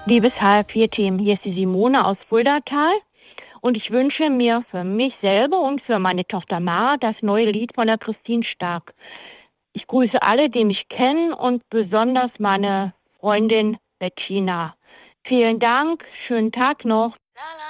Liebes HF4-Team, hier ist die Simone aus Fuldatal und ich wünsche mir für mich selber und für meine Tochter Mara das neue Lied von der Christine Stark. Ich grüße alle, die mich kennen und besonders meine Freundin Bettina. Vielen Dank, schönen Tag noch.